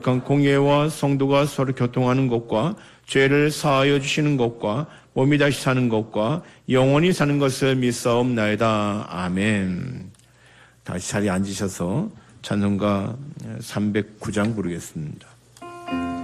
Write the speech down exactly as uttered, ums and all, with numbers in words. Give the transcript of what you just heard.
거룩한 공예와 성도가 서로 교통하는 것과 죄를 사하여 주시는 것과 몸이 다시 사는 것과 영원히 사는 것을 믿사옵나이다. 아멘. 다시 자리에 앉으셔서 찬송가 삼백구 장 부르겠습니다.